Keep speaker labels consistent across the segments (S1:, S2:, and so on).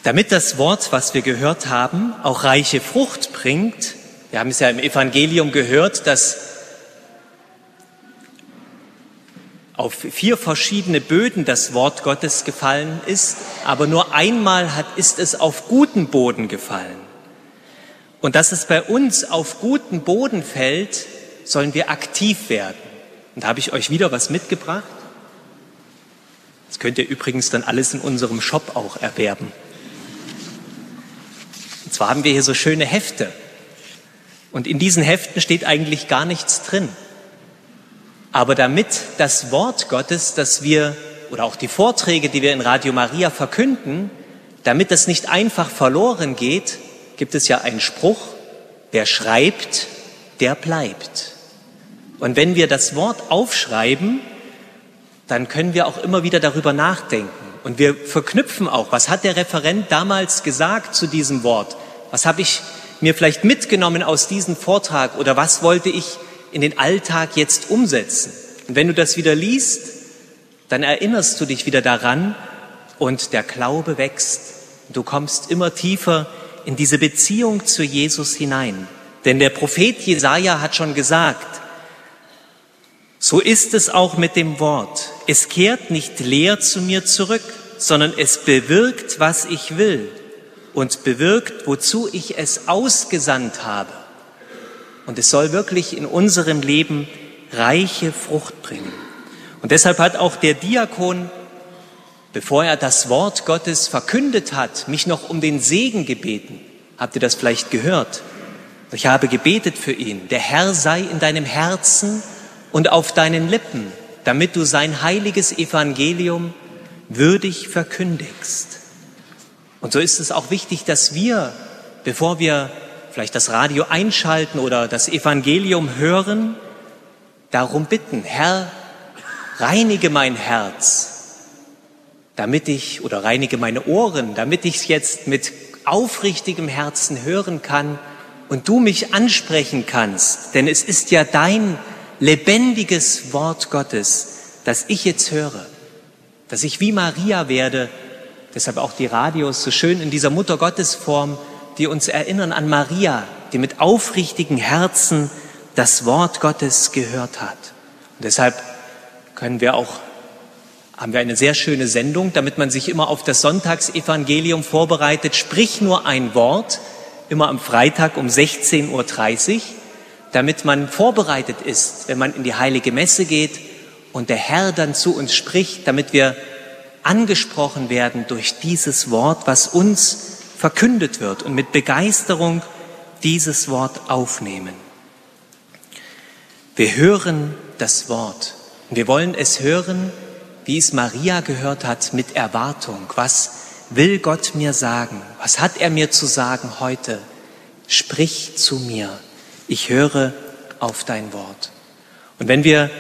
S1: Damit das Wort, was wir gehört haben, auch reiche Frucht bringt, wir haben es ja im Evangelium gehört, dass auf 4 verschiedene Böden das Wort Gottes gefallen ist, aber nur einmal ist es auf guten Boden gefallen. Und dass es bei uns auf guten Boden fällt, sollen wir aktiv werden. Und da habe ich euch wieder was mitgebracht. Das könnt ihr übrigens dann alles in unserem Shop auch erwerben. Und zwar haben wir hier so schöne Hefte. Und in diesen Heften steht eigentlich gar nichts drin. Aber damit das Wort Gottes, das wir, oder auch die Vorträge, die wir in Radio Maria verkünden, damit das nicht einfach verloren geht, gibt es ja einen Spruch: Wer schreibt, der bleibt. Und wenn wir das Wort aufschreiben, dann können wir auch immer wieder darüber nachdenken. Und wir verknüpfen auch, was hat der Referent damals gesagt zu diesem Wort? Was habe ich mir vielleicht mitgenommen aus diesem Vortrag oder was wollte ich in den Alltag jetzt umsetzen? Und wenn du das wieder liest, dann erinnerst du dich wieder daran und der Glaube wächst. Du kommst immer tiefer in diese Beziehung zu Jesus hinein. Denn der Prophet Jesaja hat schon gesagt, so ist es auch mit dem Wort. Es kehrt nicht leer zu mir zurück, sondern es bewirkt, was ich will und bewirkt, wozu ich es ausgesandt habe. Und es soll wirklich in unserem Leben reiche Frucht bringen. Und deshalb hat auch der Diakon, bevor er das Wort Gottes verkündet hat, mich noch um den Segen gebeten. Habt ihr das vielleicht gehört? Ich habe gebetet für ihn. Der Herr sei in deinem Herzen und auf deinen Lippen, damit du sein heiliges Evangelium würdig verkündigst. Und so ist es auch wichtig, dass wir, bevor wir vielleicht das Radio einschalten oder das Evangelium hören, darum bitten: Herr, reinige mein Herz, oder reinige meine Ohren, damit ich es jetzt mit aufrichtigem Herzen hören kann und du mich ansprechen kannst. Denn es ist ja dein lebendiges Wort Gottes, das ich jetzt höre, dass ich wie Maria werde, deshalb auch die Radios so schön in dieser Mutter-Gottes-Form, die uns erinnern an Maria, die mit aufrichtigem Herzen das Wort Gottes gehört hat. Und deshalb haben wir eine sehr schöne Sendung, damit man sich immer auf das Sonntagsevangelium vorbereitet. Sprich nur ein Wort, immer am Freitag um 16:30 Uhr, damit man vorbereitet ist, wenn man in die Heilige Messe geht und der Herr dann zu uns spricht, damit wir angesprochen werden durch dieses Wort, was uns verkündet wird und mit Begeisterung dieses Wort aufnehmen. Wir hören das Wort und wir wollen es hören, wie es Maria gehört hat, mit Erwartung. Was will Gott mir sagen? Was hat er mir zu sagen heute? Sprich zu mir. Ich höre auf dein Wort. Und wenn wir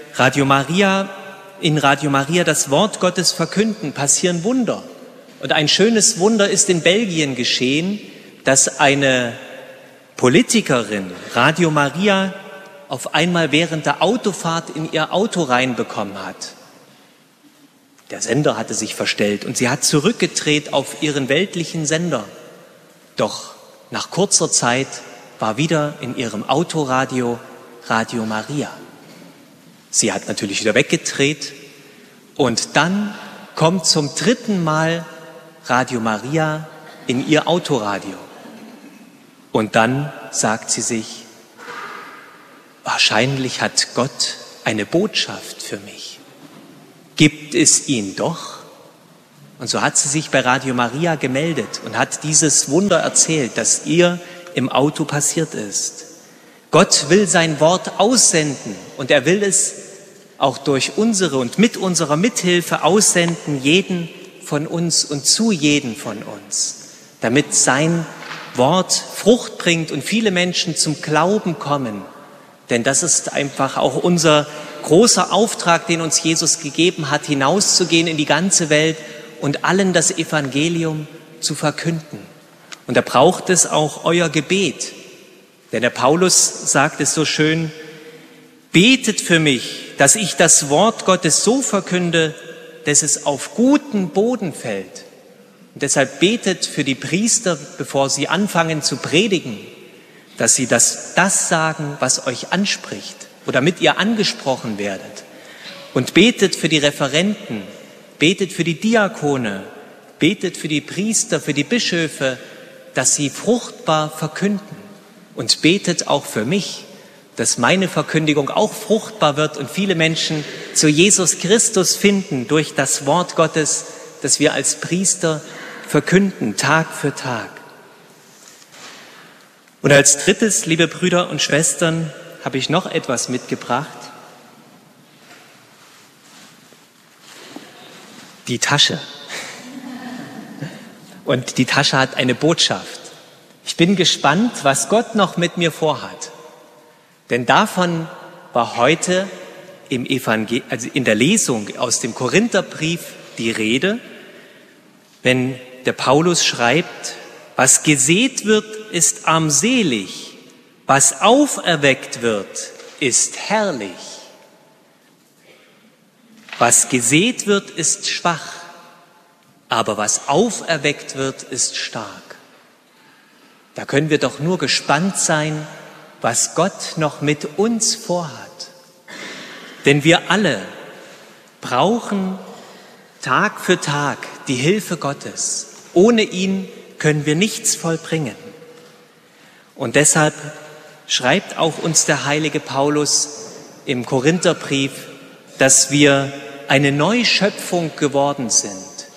S1: in Radio Maria das Wort Gottes verkünden, passieren Wunder. Und ein schönes Wunder ist in Belgien geschehen, dass eine Politikerin Radio Maria auf einmal während der Autofahrt in ihr Auto reinbekommen hat. Der Sender hatte sich verstellt und sie hat zurückgedreht auf ihren weltlichen Sender. Doch nach kurzer Zeit war wieder in ihrem Autoradio Radio Maria. Sie hat natürlich wieder weggedreht und dann kommt zum 3. Mal Radio Maria in ihr Autoradio. Und dann sagt sie sich, wahrscheinlich hat Gott eine Botschaft für mich. Gibt es ihn doch? Und so hat sie sich bei Radio Maria gemeldet und hat dieses Wunder erzählt, das ihr im Auto passiert ist. Gott will sein Wort aussenden und er will es auch durch unsere und mit unserer Mithilfe aussenden, jeden von uns und zu jedem von uns, damit sein Wort Frucht bringt und viele Menschen zum Glauben kommen. Denn das ist einfach auch unser großer Auftrag, den uns Jesus gegeben hat, hinauszugehen in die ganze Welt und allen das Evangelium zu verkünden. Und da braucht es auch euer Gebet. Denn der Paulus sagt es so schön, betet für mich, dass ich das Wort Gottes so verkünde, dass es auf guten Boden fällt. Und deshalb betet für die Priester, bevor sie anfangen zu predigen, dass sie das sagen, was euch anspricht, oder damit ihr angesprochen werdet. Und betet für die Referenten, betet für die Diakone, betet für die Priester, für die Bischöfe, dass sie fruchtbar verkünden. Und betet auch für mich, dass meine Verkündigung auch fruchtbar wird und viele Menschen zu Jesus Christus finden durch das Wort Gottes, das wir als Priester verkünden, Tag für Tag. Und als drittes, liebe Brüder und Schwestern, habe ich noch etwas mitgebracht. Die Tasche. Und die Tasche hat eine Botschaft. Ich bin gespannt, was Gott noch mit mir vorhat. Denn davon war heute im also in der Lesung aus dem Korintherbrief die Rede, wenn der Paulus schreibt, was gesät wird, ist armselig, was auferweckt wird, ist herrlich. Was gesät wird, ist schwach, aber was auferweckt wird, ist stark. Da können wir doch nur gespannt sein, was Gott noch mit uns vorhat. Denn wir alle brauchen Tag für Tag die Hilfe Gottes. Ohne ihn können wir nichts vollbringen. Und deshalb schreibt auch uns der heilige Paulus im Korintherbrief, dass wir eine Neuschöpfung geworden sind.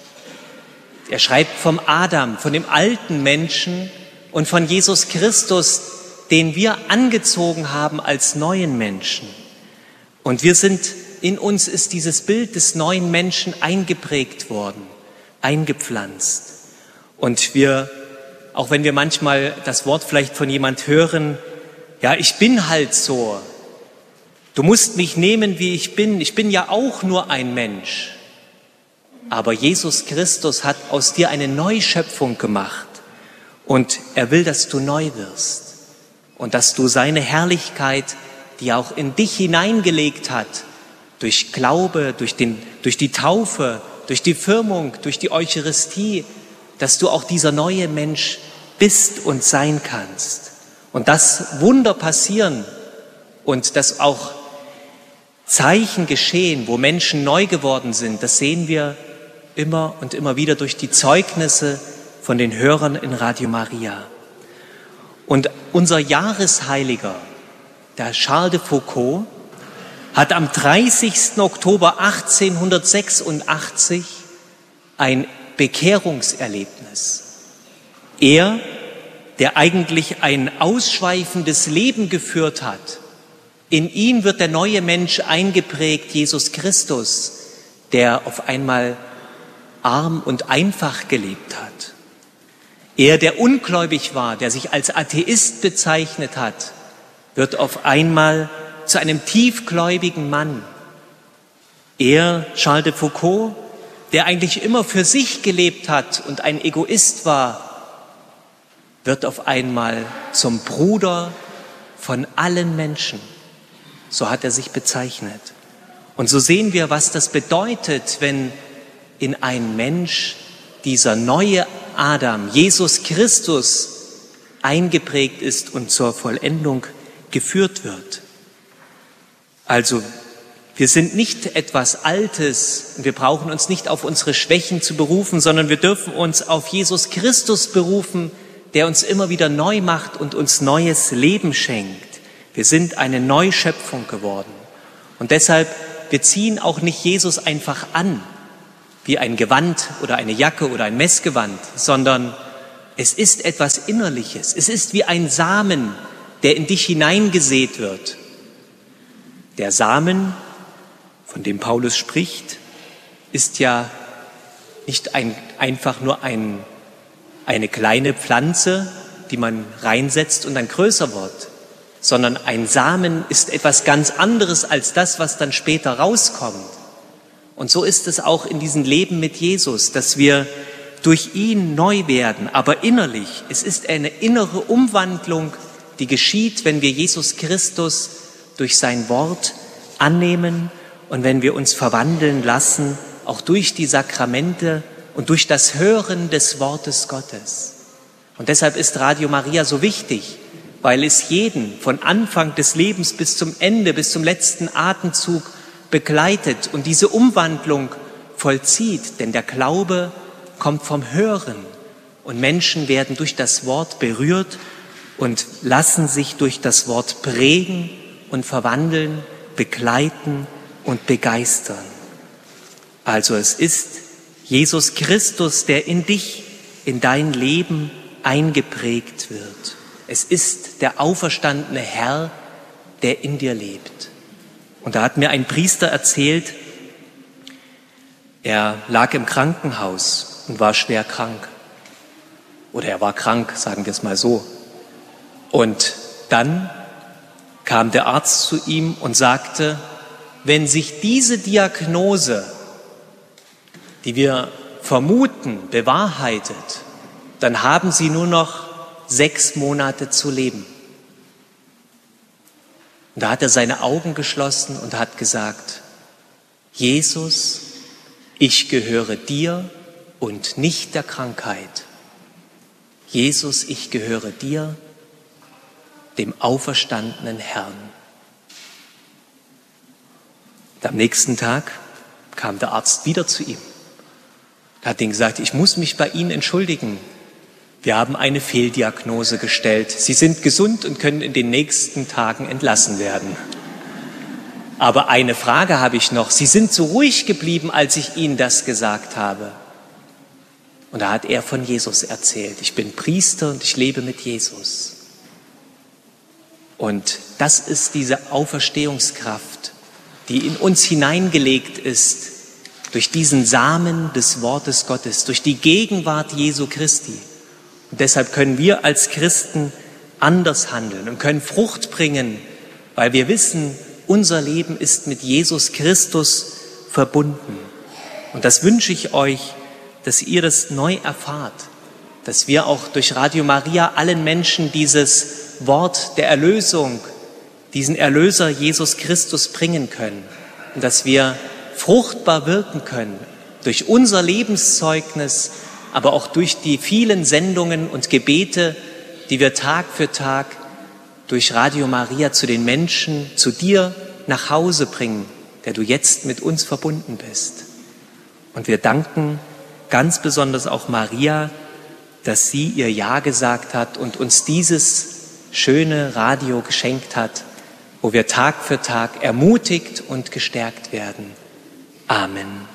S1: Er schreibt vom Adam, von dem alten Menschen und von Jesus Christus, den wir angezogen haben als neuen Menschen. Und in uns ist dieses Bild des neuen Menschen eingeprägt worden, eingepflanzt. Und auch wenn wir manchmal das Wort vielleicht von jemand hören, ja, ich bin halt so, du musst mich nehmen, wie ich bin ja auch nur ein Mensch. Aber Jesus Christus hat aus dir eine Neuschöpfung gemacht und er will, dass du neu wirst und dass du seine Herrlichkeit, die er auch in dich hineingelegt hat, durch Glaube, durch die Taufe, durch die Firmung, durch die Eucharistie, dass du auch dieser neue Mensch bist und sein kannst. Und dass Wunder passieren und dass auch Zeichen geschehen, wo Menschen neu geworden sind, das sehen wir immer und immer wieder durch die Zeugnisse von den Hörern in Radio Maria. Und unser Jahresheiliger, der Charles de Foucauld, hat am 30. Oktober 1886 ein Bekehrungserlebnis. Er, der eigentlich ein ausschweifendes Leben geführt hat, in ihn wird der neue Mensch eingeprägt, Jesus Christus, der auf einmal arm und einfach gelebt hat. Er, der ungläubig war, der sich als Atheist bezeichnet hat, wird auf einmal zu einem tiefgläubigen Mann. Er, Charles de Foucauld, der eigentlich immer für sich gelebt hat und ein Egoist war, wird auf einmal zum Bruder von allen Menschen. So hat er sich bezeichnet. Und so sehen wir, was das bedeutet, wenn in einen Mensch dieser neue Adam, Jesus Christus, eingeprägt ist und zur Vollendung geführt wird. Also, wir sind nicht etwas Altes und wir brauchen uns nicht auf unsere Schwächen zu berufen, sondern wir dürfen uns auf Jesus Christus berufen, der uns immer wieder neu macht und uns neues Leben schenkt. Wir sind eine Neuschöpfung geworden. Und deshalb, wir ziehen auch nicht Jesus einfach an, wie ein Gewand oder eine Jacke oder ein Messgewand, sondern es ist etwas Innerliches. Es ist wie ein Samen, der in dich hineingesät wird. Der Samen, von dem Paulus spricht, ist ja nicht einfach nur eine kleine Pflanze, die man reinsetzt und dann größer wird, sondern ein Samen ist etwas ganz anderes als das, was dann später rauskommt. Und so ist es auch in diesem Leben mit Jesus, dass wir durch ihn neu werden, aber innerlich. Es ist eine innere Umwandlung, die geschieht, wenn wir Jesus Christus durch sein Wort annehmen und wenn wir uns verwandeln lassen, auch durch die Sakramente und durch das Hören des Wortes Gottes. Und deshalb ist Radio Maria so wichtig, weil es jeden von Anfang des Lebens bis zum Ende, bis zum letzten Atemzug begleitet und diese Umwandlung vollzieht. Denn der Glaube kommt vom Hören und Menschen werden durch das Wort berührt und lassen sich durch das Wort prägen und verwandeln, begleiten und begeistern. Also es ist Jesus Christus, der in dich, in dein Leben eingeprägt wird. Es ist der auferstandene Herr, der in dir lebt. Und da hat mir ein Priester erzählt, er lag im Krankenhaus und war schwer krank. Oder er war krank, sagen wir es mal so. Und dann kam der Arzt zu ihm und sagte, wenn sich diese Diagnose, die wir vermuten, bewahrheitet, dann haben Sie nur noch 6 Monate zu leben. Und da hat er seine Augen geschlossen und hat gesagt, Jesus, ich gehöre dir und nicht der Krankheit. Jesus, ich gehöre dir, dem auferstandenen Herrn. Und am nächsten Tag kam der Arzt wieder zu ihm. Er hat ihm gesagt, ich muss mich bei Ihnen entschuldigen. Wir haben eine Fehldiagnose gestellt. Sie sind gesund und können in den nächsten Tagen entlassen werden. Aber eine Frage habe ich noch. Sie sind so ruhig geblieben, als ich Ihnen das gesagt habe. Und da hat er von Jesus erzählt. Ich bin Priester und ich lebe mit Jesus. Und das ist diese Auferstehungskraft, die in uns hineingelegt ist, durch diesen Samen des Wortes Gottes, durch die Gegenwart Jesu Christi. Und deshalb können wir als Christen anders handeln und können Frucht bringen, weil wir wissen, unser Leben ist mit Jesus Christus verbunden. Und das wünsche ich euch, dass ihr das neu erfahrt, dass wir auch durch Radio Maria allen Menschen dieses Wort der Erlösung, diesen Erlöser Jesus Christus bringen können und dass wir fruchtbar wirken können durch unser Lebenszeugnis, aber auch durch die vielen Sendungen und Gebete, die wir Tag für Tag durch Radio Maria zu den Menschen, zu dir nach Hause bringen, der du jetzt mit uns verbunden bist. Und wir danken ganz besonders auch Maria, dass sie ihr Ja gesagt hat und uns dieses schöne Radio geschenkt hat, wo wir Tag für Tag ermutigt und gestärkt werden. Amen.